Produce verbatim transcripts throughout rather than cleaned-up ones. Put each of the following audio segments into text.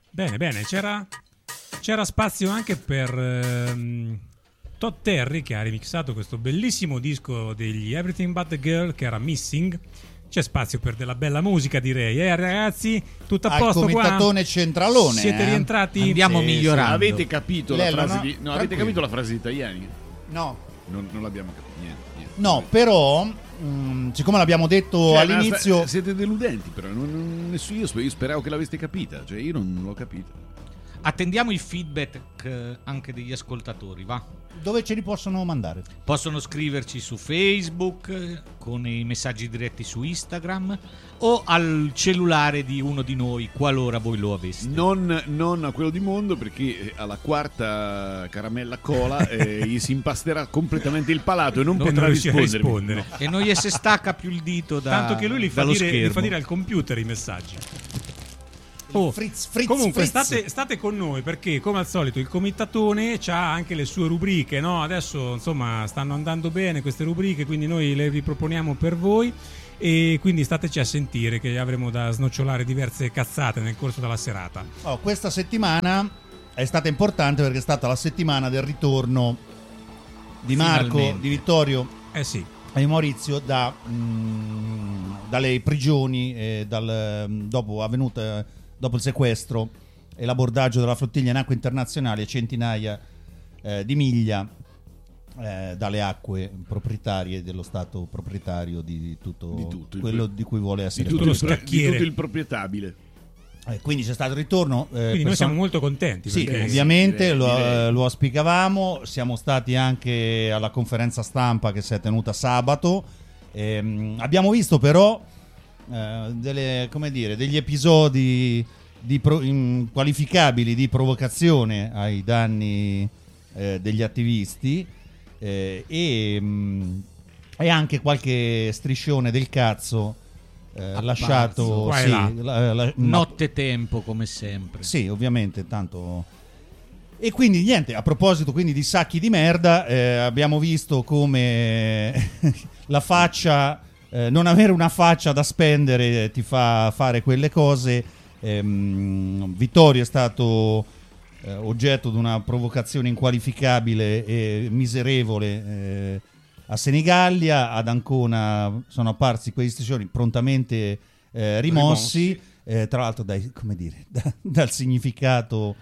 Bene, bene, c'era, c'era spazio anche per ehm, Todd Terry, che ha remixato questo bellissimo disco degli Everything But The Girl, che era Missing. C'è spazio per della bella musica, direi. Eh ragazzi, tutto a posto qua? Al comitatone centralone. Siete eh? rientrati? Andiamo Sì, migliorando. Sì. Avete capito Lello, la frase no? di... No, avete Tranquillo. capito la frase di Tajani? No. Non, non l'abbiamo capito, niente. niente. No, però, mh, siccome l'abbiamo detto Cioè, all'inizio... ma sta- siete deludenti, però. Non, non, nessuno, io, sper- io speravo che l'aveste capita. Cioè, io non l'ho capita. Attendiamo il feedback eh, anche degli ascoltatori, va? Dove ce li possono mandare? Possono scriverci su Facebook, eh, con i messaggi diretti su Instagram o al cellulare di uno di noi, qualora voi lo aveste. Non, non a quello di Mondo, perché alla quarta caramella cola eh, gli si impasterà completamente il palato e non Non potrà riuscirà a rispondermi. rispondere. E non gli si stacca più il dito da, Tanto che lui li fa, dallo dire, li schermo. fa dire al computer i messaggi. Oh, Fritz, Fritz, comunque Fritz. State, state con noi, perché come al solito il comitatone ha anche le sue rubriche, no? Adesso insomma stanno andando bene queste rubriche, quindi noi le riproponiamo per voi e quindi stateci a sentire che avremo da snocciolare diverse cazzate nel corso della serata. Oh, questa settimana è stata importante perché è stata la settimana del ritorno di Marco, Finalmente. di Vittorio Eh sì, e Maurizio da, mh, dalle prigioni eh, dal, dopo, avvenuta, dopo il sequestro e l'abordaggio della flottiglia in acque internazionali a centinaia eh, di miglia eh, dalle acque proprietarie dello Stato proprietario di tutto, Di tutto, il quello pro- di cui vuole Di essere tutto, lo il, pro- di scacchiere. tutto il proprietabile. Eh, quindi c'è stato il ritorno. eh, quindi noi person- siamo molto contenti. Sì, perché- ovviamente direi, lo, direi. lo auspicavamo. Siamo stati anche alla conferenza stampa che si è tenuta sabato. Ehm, abbiamo visto però eh, delle, come dire, degli episodi di pro- inqualificabili di provocazione ai danni eh, degli attivisti eh, e, mh, e anche qualche striscione del cazzo eh, lasciato qua e sì, là. la- la- Notte tempo, come sempre. sì, ovviamente, tanto. E quindi niente, a proposito quindi di sacchi di merda, eh, abbiamo visto come la faccia, eh, non avere una faccia da spendere ti fa fare quelle cose. Ehm, Vittorio è stato eh, oggetto di una provocazione inqualificabile e miserevole eh, a Senigallia. Ad Ancona sono apparsi quei striscioni prontamente eh, rimossi, eh, tra l'altro dai, come dire, da- dal significato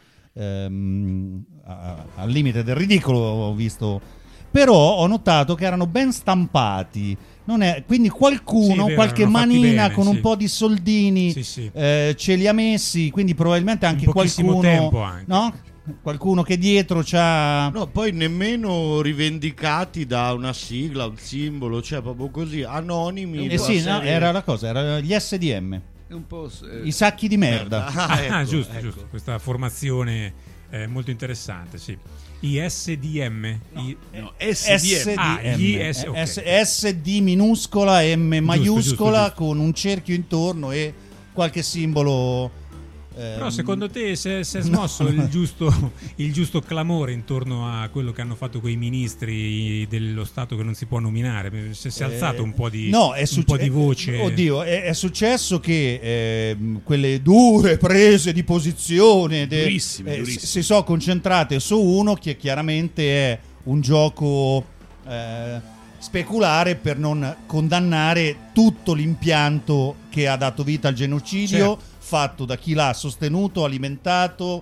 ehm, a- al limite del ridicolo, ho visto. Però ho notato che erano ben stampati. Non è, quindi qualcuno, Sì, è vero, qualche erano fatti manina bene, con sì. un po' di soldini Sì, sì. eh, ce li ha messi, quindi probabilmente anche In pochissimo qualcuno, tempo anche. no? Qualcuno che dietro c'ha. No, poi nemmeno rivendicati da una sigla, un simbolo, cioè proprio così, anonimi. Eh una sì, no, serie- era la cosa, era gli S D M, È un po'. eh, i sacchi di merda. Ah, Ah, ecco, giusto, ecco. giusto. Questa formazione è molto interessante, sì. I S D M. I- no, S D S D M. Ah, gli S- ok. S- S D minuscola, M maiuscola giusto, giusto. con un cerchio intorno e qualche simbolo. ehm, Però secondo te si è, si è smosso no. il, giusto, il giusto clamore intorno a quello che hanno fatto quei ministri dello Stato che non si può nominare? Si si è alzato un po' di, no, è un succe- po' di voce. Oddio, è, è successo che ehm, quelle dure prese di posizione de- Durissime, eh, durissime. si, si sono concentrate su uno che chiaramente è un gioco eh, speculare per non condannare tutto l'impianto che ha dato vita al genocidio, Certo. fatto da chi l'ha sostenuto, alimentato,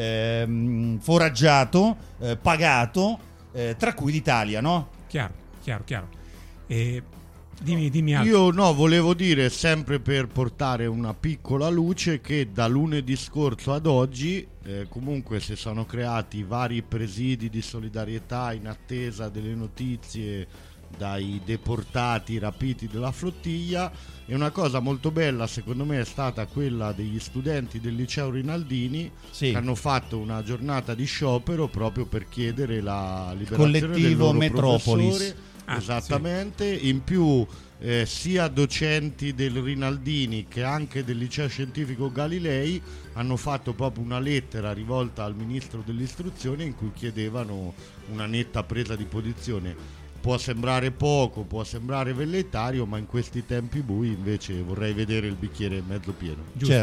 ehm, foraggiato, eh, pagato, eh, tra cui l'Italia, no? Chiaro, chiaro, chiaro. E dimmi, dimmi altro. Io no, volevo dire, sempre per portare una piccola luce, che da lunedì scorso ad oggi eh, comunque si sono creati vari presidi di solidarietà in attesa delle notizie dai deportati rapiti della flottiglia, e una cosa molto bella secondo me è stata quella degli studenti del liceo Rinaldini Sì. che hanno fatto una giornata di sciopero proprio per chiedere la liberazione del Collettivo loro Metropolis. professore. Ah, Esattamente, in più eh, sia docenti del Rinaldini che anche del liceo scientifico Galilei hanno fatto proprio una lettera rivolta al ministro dell'istruzione in cui chiedevano una netta presa di posizione. Può sembrare poco, può sembrare velleitario, ma in questi tempi bui invece vorrei vedere il bicchiere mezzo pieno. Giusto. Certo.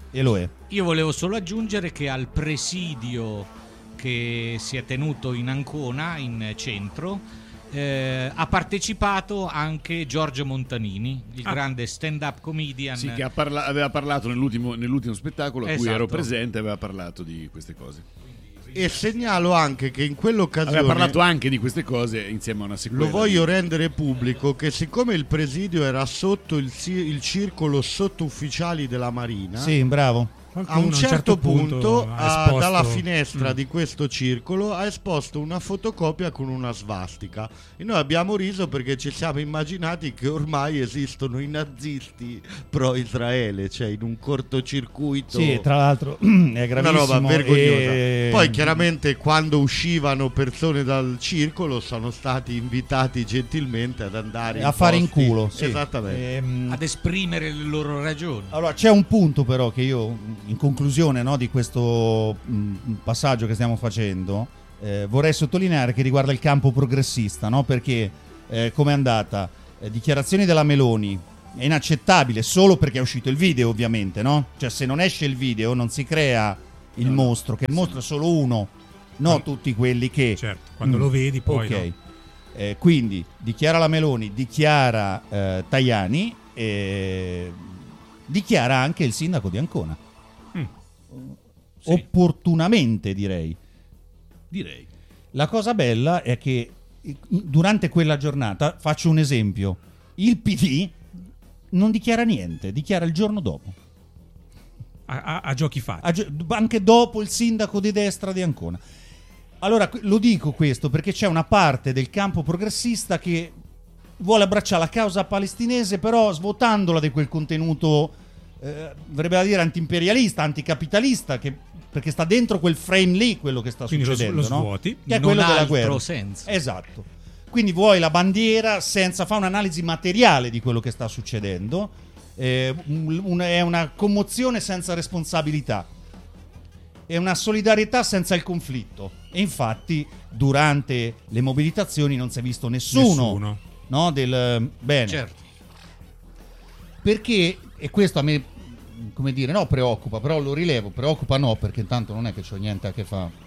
E lo è. Io volevo solo aggiungere che al presidio che si è tenuto in Ancona, in centro, eh, ha partecipato anche Giorgio Montanini, il Ah. grande stand-up comedian. Sì, che ha parla- aveva parlato nell'ultimo, nell'ultimo spettacolo a cui Esatto. ero presente, aveva parlato di queste cose. E segnalo anche che in quell'occasione Aveva parlato anche di queste cose insieme a una sequela. lo voglio di- rendere pubblico che siccome il presidio era sotto il, ci- il circolo sottufficiali della Marina, Sì, bravo. a un certo, punto, ha ha- esposto- dalla finestra Mm. di questo circolo ha esposto una fotocopia con una svastica e noi abbiamo riso perché ci siamo immaginati che ormai esistono i nazisti pro Israele, cioè in un cortocircuito. Sì, tra l'altro è gravissimo. Una roba vergognosa. e- Poi chiaramente quando uscivano persone dal circolo sono stati invitati gentilmente ad andare a in fare in posti- culo. Sì. Esattamente. Ehm, ad esprimere le loro ragioni. Allora, c'è un punto però che io, in conclusione, no, di questo mh, passaggio che stiamo facendo, eh, vorrei sottolineare che riguarda il campo progressista, no? Perché eh, come è andata? Eh, dichiarazioni della Meloni, è inaccettabile solo perché è uscito il video, ovviamente, no? Cioè, se non esce il video non si crea il No, no. mostro, che il mostro è solo uno, no Quando- tutti quelli che... Certo, quando Mm. lo vedi poi Ok. no. Eh, quindi dichiara la Meloni, dichiara eh, Tajani e dichiara anche il sindaco di Ancona. Mm. Sì. Opportunamente, direi. Direi. La cosa bella è che eh, durante quella giornata, faccio un esempio, il P D non dichiara niente, dichiara il giorno dopo. A, a- a giochi fatti. A gio- Anche dopo il sindaco di destra di Ancona. Allora, que- lo dico questo perché c'è una parte del campo progressista che vuole abbracciare la causa palestinese, però svuotandola di quel contenuto, eh, verrebbe da dire antiimperialista, anticapitalista, che, perché sta dentro quel frame lì quello che sta Quindi lo, succedendo, lo no? svuoti. Che è Non quello ha della altro guerra. senso. Esatto. Quindi vuoi la bandiera senza fare un'analisi materiale di quello che sta succedendo. Eh, un- un- è una commozione senza responsabilità. È una solidarietà senza il conflitto. E infatti durante le mobilitazioni non si è visto nessuno, Nessuno. no, del bene. Certo. Perché, e questo a me, come dire, no, preoccupa, però lo rilevo, preoccupa no, perché intanto non è che c'ho niente a che fare.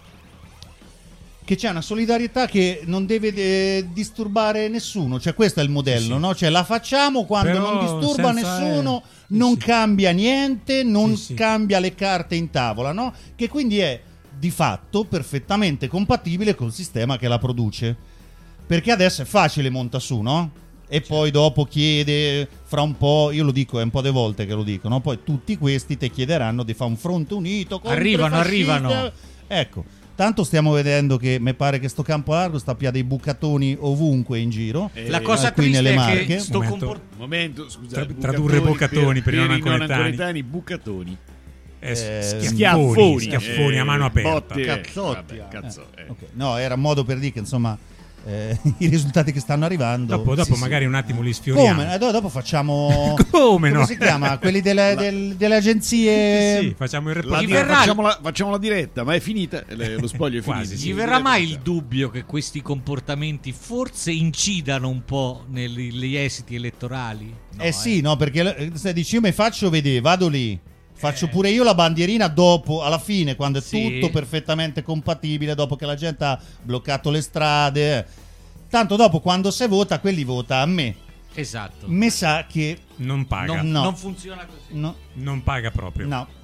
Che c'è una solidarietà che non deve eh, disturbare nessuno, cioè questo è il modello, Sì, sì. no? Cioè la facciamo quando Però non disturba senza, nessuno, eh, sì, non sì. cambia niente, non Sì, sì. cambia le carte in tavola, no? Che quindi è di fatto perfettamente compatibile col sistema che la produce. Perché adesso è facile monta su, no? E poi dopo chiede, fra un po', io lo dico, è un po' de volte che lo dico, no? Poi tutti questi ti chiederanno di fare un fronte unito contro i Arrivano, fascisti. arrivano. Ecco, tanto stiamo vedendo che mi pare che sto campo largo sta pieno dei bucatoni ovunque in giro. Eh, La cosa qui triste nelle è Marche. che sto Momento. comport- Momento, scusate. Tra- tradurre bucatoni per i non anconetani. anconetani, bucatoni. Eh, Eh, schiaffoni, Schiaffoni. schiaffoni a eh, mano aperta. botte, Cazzotti, vabbè, eh. cazzo, eh. Ok, no, era un modo per dire che insomma eh, i risultati che stanno arrivando. Dopo, dopo Sì, sì. magari un attimo li sfioriamo. Come? Eh, do- dopo facciamo. Come no? si chiama? Quelli delle, del- delle agenzie. Sì, sì, facciamo il La reportage. Gli verrà- facciamo, la, facciamo la diretta, ma è finita. le- Lo spoglio è Quasi, finito. sì. Gli verrà mai il dubbio che questi comportamenti forse incidano un po' negli negli esiti elettorali? No, eh sì, no, perché eh, se dici io mi faccio vedere, vado lì. Faccio pure io la bandierina dopo, alla fine, quando è Sì. tutto perfettamente compatibile, dopo che la gente ha bloccato le strade. Tanto dopo, quando si vota, quelli vota a me. Esatto. Mi sa che Non paga. Non, No. non funziona così. no, Non paga proprio. no.